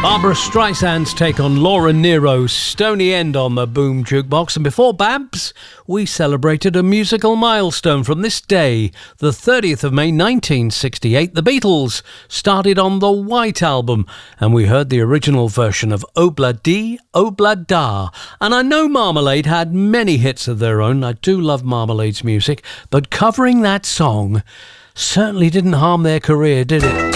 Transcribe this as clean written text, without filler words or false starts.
Barbra Streisand's take on Laura Nero's Stony End on the Boom Jukebox. And before Babs, we celebrated a musical milestone from this day, the 30th of May 1968. The Beatles started on the White Album, and we heard the original version of Obla Di, Obla Da. And I know Marmalade had many hits of their own. I do love Marmalade's music, but covering that song certainly didn't harm their career, did it?